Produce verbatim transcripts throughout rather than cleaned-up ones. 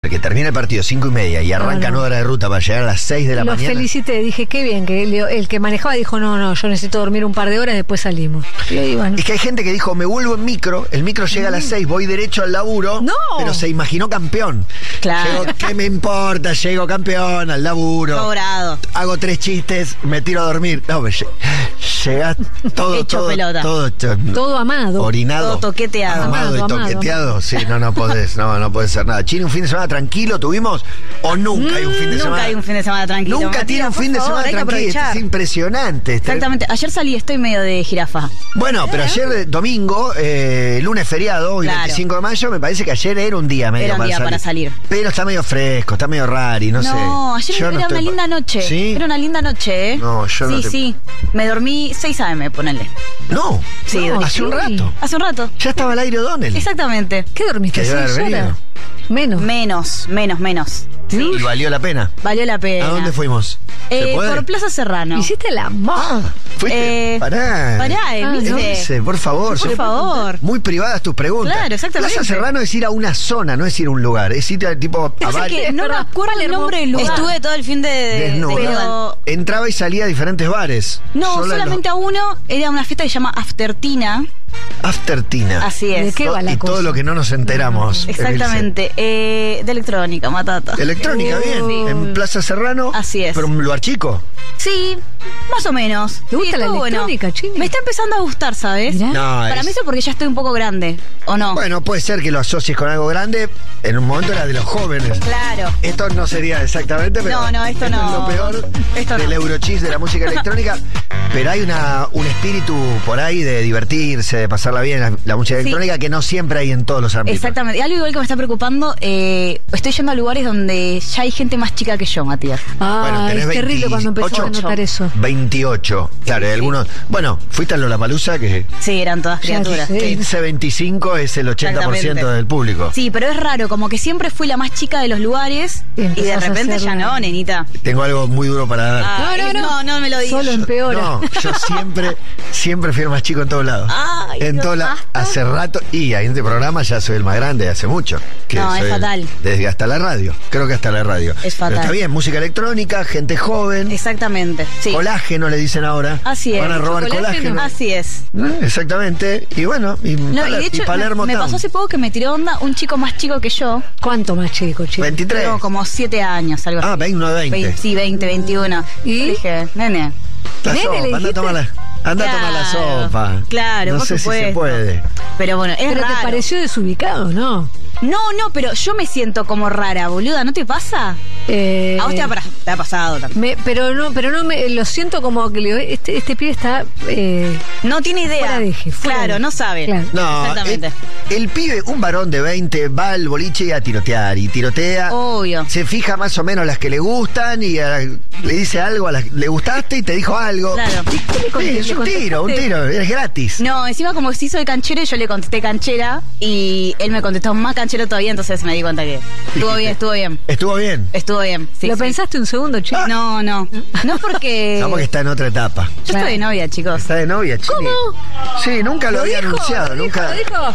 que termina el partido cinco y media y arranca No, no. nueve horas de ruta para llegar a las seis de la Lo mañana. felicité, dije, qué bien, que el, el que manejaba dijo, no, no, yo necesito dormir un par de horas, después salimos. Y ahí, bueno. Es que hay gente que dijo, me vuelvo en micro, el micro llega a las seis, voy derecho al laburo, No. pero se imaginó campeón. Claro. Llego, ¿qué me importa? Llego campeón al laburo. Cobrado. Hago tres chistes, me tiro a dormir. No, me lle- llegás todo, Hecho todo, pelota. todo, hecho- Todo amado. orinado. Todo toqueteado. Amado y Amado, amado. toqueteado. Sí, no, no podés, no, no podés hacer nada. Chini, un fin de semana tranquilo tuvimos o nunca hay un fin de Nunca semana. hay un fin de semana tranquilo. Nunca Matías, tiene un por fin de favor, semana hay que tranquilo. Esto aprovechar. es impresionante. Este- Exactamente. Ayer salí, estoy medio de jirafa. Bueno, pero ayer eh, domingo, eh, lunes feriado, hoy Claro. veinticinco de mayo, me parece que ayer era un día medio Era un para, día salir. para salir. Pero está medio fresco, está medio rari, no, sé. No, ayer Yo era no una estoy linda pa- noche. ¿Sí? Era una linda noche, ¿eh? No, yo no Sí, te- sí. Me dormí seis a eme, ponele. No, Sí, No, de- hace un sí. rato. Hace un rato. Ya estaba al aire O'Donnell. Exactamente. ¿Qué dormiste? Que debe ¿Seis haber horas? venido. Menos. Menos, menos, menos. Sí. Y valió la pena. Valió la pena. ¿A dónde fuimos? ¿Se Eh, puede? por Plaza Serrano. ¿Hiciste la amor? Ah, fuiste. Eh, Pará. Pará, eh, Ah, ¿viste? no Ese, por favor. Por son favor. Muy privadas tus preguntas. Claro, exactamente. Plaza Serrano es ir a una zona, no es ir a un lugar. Es ir a, tipo a Pasa varios- que no me Perdón, acuerdo el Palermo. nombre del lugar. Estuve todo el fin de... de- Desnuda. pero- Entraba y salía a diferentes bares. No, Solo solamente a uno. Era una fiesta que se llama Aftertina. los- Aftertina. Así es. ¿De qué va la Y cosa? todo lo que no nos enteramos. Exactamente. Eh, de electrónica, matata. Emilce. Electrónica, Oh. bien. En Plaza Serrano. Así es. Pero un lugar chico. Sí, más o menos. ¿Te gusta Sí, la estuvo electrónica, Chini? Me está empezando a gustar, ¿sabes? Mirá. No, Para es- mí eso porque ya estoy un poco grande, ¿o no? Bueno, puede ser que lo asocies con algo grande. En un momento era de los jóvenes. Claro. Esto no sería exactamente, pero. No, no, esto no. es lo peor Esto no. del Eurochis, de la música electrónica. Pero hay una, un espíritu por ahí de divertirse, de pasarla bien, la, la música Sí. electrónica, que no siempre hay en todos los ámbitos. Exactamente. Y algo igual que me está preocupando, eh, estoy yendo a lugares donde ya hay gente más chica que yo, Matías. Ah, Bueno, tenés es terrible cuando empezó a veintiocho. notar eso. veintiocho. Claro, hay algunos. Bueno, fuiste a Lollapalooza, que Sí, eran todas Ya criaturas. sé. quince veinticinco es el ochenta por ciento Exactamente. del público. Sí, pero es raro, como que siempre fui la más chica de los lugares Y y, de empezás a repente ya hacerlo. no, nenita. Tengo algo muy duro para dar. Ay, no, no. no, no me lo digas. Solo empeora. No, yo siempre, siempre fui el más chico en todos lados. Ay, en no, todo la- basta. hace rato, y ahí en este programa ya soy el más grande de hace mucho. Que No, es soy el- fatal. Desde hasta la radio, creo que hasta la radio. Es fatal. Pero está bien, música electrónica, gente joven, Exactamente. Sí. colágeno le dicen ahora. Así es. Van a robar Colágeno. colágeno. Así es. ¿Eh? Exactamente. Y bueno, y, No, y Paler- de hecho, y Palermo me, me Town. pasó hace poco que me tiró onda un chico más chico que yo. ¿Cuánto más chico, chico? veintitrés. Tengo como siete años, algo Ah, así. veinte, veinte. Vein- Sí, veinte, veintiuno. ¿Y? Yo dije, nene. La Nene, sopa, ¿le anda a dijiste? tomar la, anda a tomar la Claro, sopa. claro, No por sé si se supuesto. puede. Pero bueno, es Pero raro. te pareció desubicado, ¿no? No, no, pero yo me siento como rara, boluda, ¿no te pasa? Eh, A vos te ha, pra- te ha pasado también. me- pero no, pero no me lo siento como que le digo, este, este pibe está eh, No tiene idea. Fuera de eje, fuera claro, de- no sabe. Claro. No, Exactamente. El, el pibe, un varón de veinte, va al boliche y a tirotear. Y tirotea. Obvio. Se fija más o menos las que le gustan y a- le dice algo a las le gustaste y te dijo algo. Claro. ¿Y qué le Sí, conté- es le un tiro, un contestaste? tiro, es gratis. No, encima como se hizo de canchero y yo le contesté canchera y él me contestó más canchero todavía, entonces me di cuenta que estuvo bien, estuvo bien. Estuvo bien. Estuvo bien. Sí, ¿Lo sí. pensaste un segundo, chico? No, no. No porque. No, porque está en otra etapa. Yo Claro. estoy de novia, chicos. Está de novia, Chini. ¿Cómo? Sí, nunca lo, había dijo, anunciado, lo nunca. dijo, lo dijo.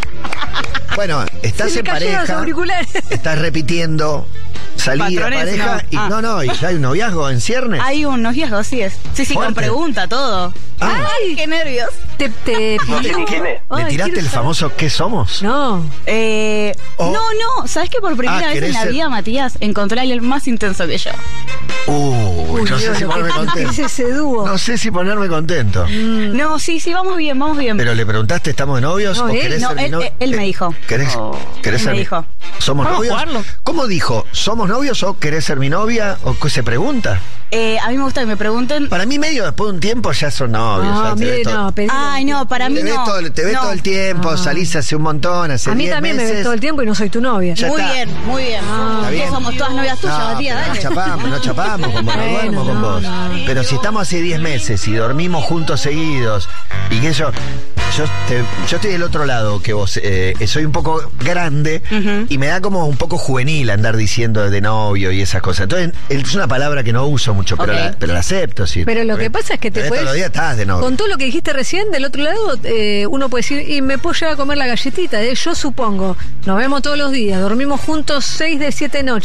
Bueno, estás Se en le cayeron los pareja. auriculares. Estás repitiendo salida, Patrones, pareja. no. Y, Ah. no, no, y ya hay un noviazgo en ciernes. Hay un noviazgo, así es. Sí, sí, con Fuerte. pregunta, todo. Ah. Ay, qué nervios. Te, te pidió- ¿Le Ay, tiraste quiero el saber. famoso ¿qué somos? No. Eh, Oh. No, no, ¿sabes que por primera Ah, vez en ¿querés la ser- vida, Matías, encontré a alguien más intenso que yo? Uy, no sé Dios, si lo ponerme que es contento. ese dúo. No sé si ponerme contento. No, sí, sí, vamos bien, vamos bien. Pero le preguntaste, ¿estamos de novios? No, ¿O él- querés no, ser mi él- novio? él me Eh, dijo. ¿Querés, querés Él ser me mi- dijo. ¿Somos Vamos a novios? jugarlo. ¿Cómo dijo? ¿Somos novios o querés ser mi novia? ¿O qué se pregunta? Eh, a mí me gusta que me pregunten. Para mí medio después de un tiempo ya son novios. Ah, ya te ves mire, todo- no, pedilo. Ay, no, para mí te ves, no. todo, te ves No. todo el tiempo, Ah. salís hace un montón, hace A mí diez también me meses. ves todo el tiempo y no soy tu novia. Ya Muy está. bien, muy bien. Ah, ¿Está bien? Somos todas novias tuyas, No, Matías, pero dale. no chapamos, no chapamos con vos, no Bueno, duermo con no, vos. no. Pero si estamos hace diez meses y dormimos juntos seguidos y que yo, yo, te- yo estoy del otro lado que vos, eh, soy un poco grande Ujú. y me da como un poco juvenil andar diciendo de novio y esas cosas. Entonces, es una palabra que no uso mucho, pero, Ok. la, pero la acepto, sí. Pero lo que pasa es que te Pero puedes... todos los días estás de novio. Con todo lo que dijiste recién, del otro lado, eh, uno puede decir, y me puedo llegar a comer la galletita. eh, Yo supongo, nos vemos todos los días, dormimos juntos seis de siete noches.